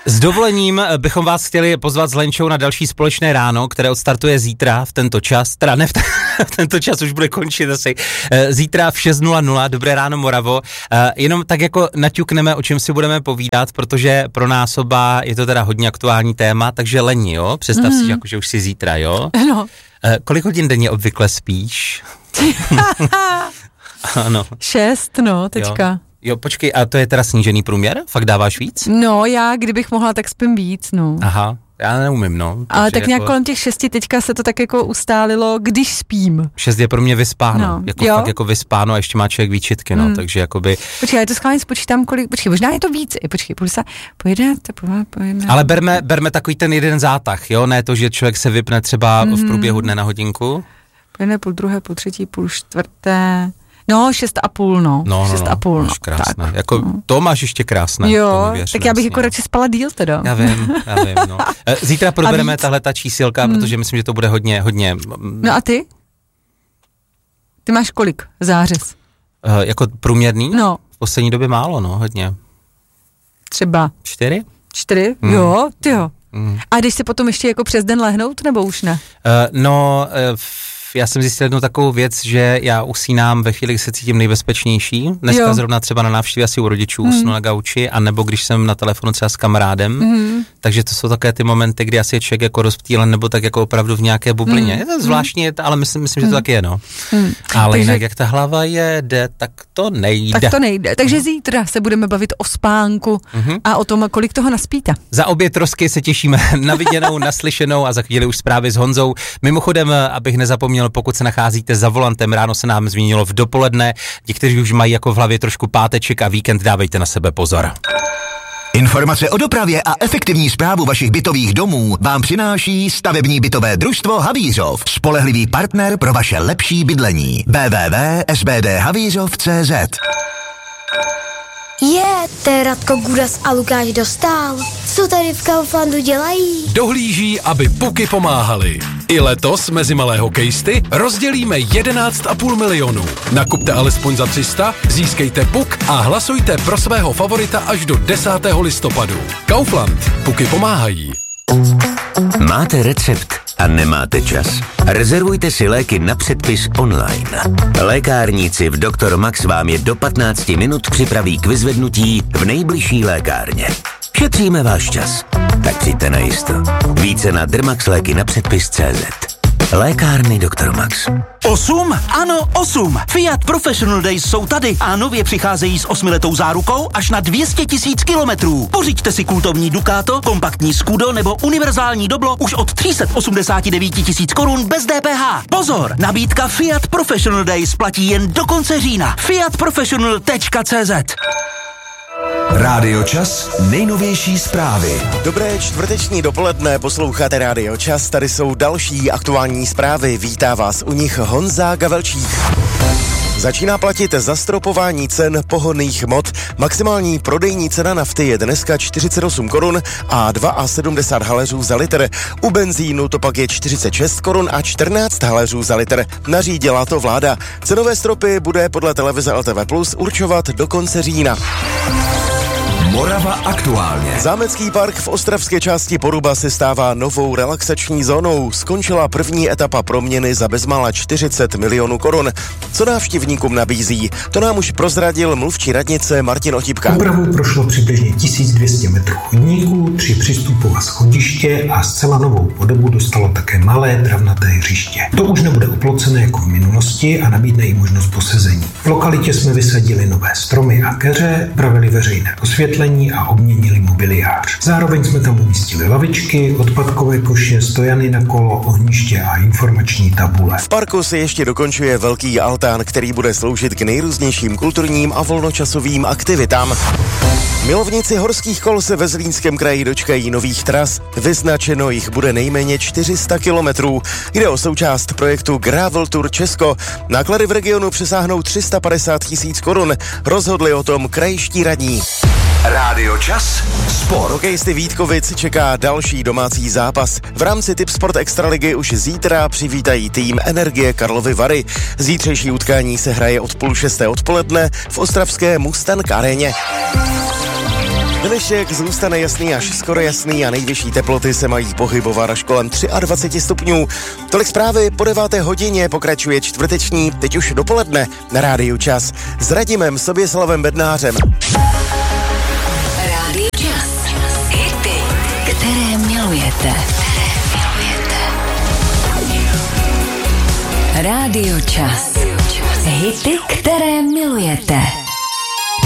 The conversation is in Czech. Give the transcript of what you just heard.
S dovolením bychom vás chtěli pozvat s Lenčou na další společné ráno, které odstartuje zítra v tento čas, teda ne v tento čas, už bude končit asi, zítra v 6:00, dobré ráno Moravo, jenom tak jako naťukneme, o čem si budeme povídat, protože pro nás oba je to teda hodně aktuální téma, takže Leni, jo, představ si, jako, že už si zítra, jo? No. Kolik hodin denně obvykle spíš? Ano. 6, no, teďka. Jo, počkej, a to je teda snížený průměr? Fakt dáváš víc? No, já, kdybych mohla, tak spím víc, no. Aha, já neumím, no. Ale tak nějak kolem těch 6 teďka se to tak jako ustálilo, když spím. 6 je pro mě vyspáno, No. jako Jo? fakt jako vyspáno a ještě má člověk výčitky, no, takže jakoby... Počkej, já to schválně spočítám, kolik, možná je to víc, počkej, pojede. Ale berme takový ten jeden zátah, jo, ne to, že člověk se vypne třeba v průběhu dne na hodinku. Pojede půl druhé, půl třetí, půl čtvrté, no 6,5, no. 6,5, máš krásné, tak, jako no. To máš ještě krásné. Jo, tak já bych jako radši spala díl teda. Já vím, no. Zítra probereme tahleta čísilka, protože myslím, že to bude hodně... No a ty? Ty máš kolik zářez? Jako průměrný? No. V poslední době málo, no, hodně. Třeba 4? 4? Jo, tyjo. A když se potom ještě jako přes den lehnout, nebo už ne? Já jsem zjistil jednu takovou věc, že já usínám ve chvíli, kdy se cítím nejbezpečnější. Dneska zrovna třeba na návštěvě asi u rodičů usnu na gauči, anebo když jsem na telefonu třeba s kamarádem. Takže to jsou také ty momenty, kdy asi je člověk jako rozptýlen, nebo tak jako opravdu v nějaké bublině. Je to zvláštní, ale myslím, že to tak je, no. Ale jinak, jak ta hlava jede, tak to nejde. Takže zítra se budeme bavit o spánku a o tom, kolik toho naspíte. Za obě trosky se těšíme na viděnou, naslyšenou a za chvíli už zprávy s Honzou. Mimochodem, abych nezapomněl, pokud se nacházíte za volantem, ráno se nám zmínilo v dopoledne, ti, kteří už mají jako v hlavě trošku páteček a víkend, dávejte na sebe pozor. Informace o dopravě a efektivní správu vašich bytových domů vám přináší stavební bytové družstvo Havířov, spolehlivý partner pro vaše lepší bydlení. www.sbdhavířov.cz. To je Radko Gudas a Lukáš Dostál. Co tady v Kauflandu dělají? Dohlíží, aby puky pomáhaly. I letos mezi malé hokejisty rozdělíme 11,5 milionu. Nakupte alespoň za 300, získejte puk a hlasujte pro svého favorita až do 10. listopadu. Kaufland. Puky pomáhají. Máte recept a nemáte čas? Rezervujte si léky na předpis online. Lékárníci v Dr. Max vám je do 15 minut připraví k vyzvednutí v nejbližší lékárně. Šetříme váš čas. Tak přijďte na jisto. Více na Drmaxléky na předpis.cz. Lékárny Dr. Max. 8? Ano, 8. Fiat Professional Days jsou tady a nově přicházejí s 8letou zárukou až na 200 000 kilometrů. Pořiďte si kultovní Ducato, kompaktní Scudo nebo univerzální Doblo už od 389 000 korun bez DPH. Pozor, nabídka Fiat Professional Days platí jen do konce října. fiatprofessional.cz. Rádio Čas, nejnovější zprávy. Dobré čtvrteční dopoledne, posloucháte Rádio Čas, tady jsou další aktuální zprávy, vítá vás u nich Honza Gavelčík. Začíná platit zastropování cen pohonných hmot. Maximální prodejní cena nafty je dneska 48 korun a 72 haléřů za litr. U benzínu to pak je 46 korun a 14 haléřů za litr. Nařídila to vláda. Cenové stropy bude podle televize LTV Plus určovat do konce října. Morava aktuálně. Zámecký park v ostravské části Poruba se stává novou relaxační zónou. Skončila první etapa proměny za bezmála 40 milionů korun. Co návštěvníkům nabízí? To nám už prozradil mluvčí radnice Martin Otipka. Opravou prošlo přibližně 1200 metrů chodníků, 3 přístupová schodiště a zcela novou podobu dostalo také malé travnaté hřiště. To už nebude oplocené jako v minulosti a nabídne i možnost posezení. V lokalitě jsme vysadili nové stromy a keře, upravili veřejné osvětlení a obměnili mobiliář. Zároveň jsme tam umístili lavičky, odpadkové koše, stojany na kolo, ohniště a informační tabule. V parku se ještě dokončuje velký altán, který bude sloužit k nejrůznějším kulturním a volnočasovým aktivitám. Milovníci horských kol se ve Zlínském kraji dočkají nových tras. Vyznačeno jich bude nejméně 400 kilometrů. Jde o součást projektu Gravel Tour Česko. Náklady v regionu přesáhnou 350 000 korun. Rozhodli o tom krajští radní. Rádio Čas, sport. Hokejisty Vítkovic čeká další domácí zápas. V rámci Tipsport Extraligy už zítra přivítají tým Energie Karlovy Vary. Zítřejší utkání se hraje od 5:30 odpoledne v ostravské Mustang aréně. Dnešek zůstane jasný až skoro jasný a nejvyšší teploty se mají pohybovat až kolem 23 stupňů. Tolik zprávy po 9. hodině, pokračuje čtvrteční, teď už dopoledne na Rádiu Čas s Radimem Sobieslavem Bednářem. Rádio Čas. Hity, které milujete. Rádio Čas. Hity, které milujete.